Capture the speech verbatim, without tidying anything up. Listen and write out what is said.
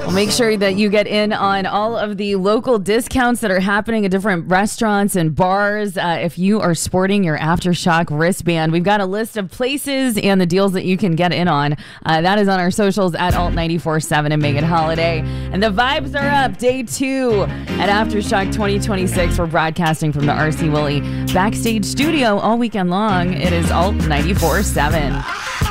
Well, make sure that you get in on all of the local discounts that are happening at different restaurants and bars. Uh, if you are sporting your Aftershock wristband, we've got a list of places and the deals that you can get in on. Uh, that is on our socials at alt nine four seven and Megan Holiday. And the vibes are up. Day two at Aftershock twenty twenty-six. We're broadcasting from the R C Willey backstage studio all weekend long. It is alt nine four seven.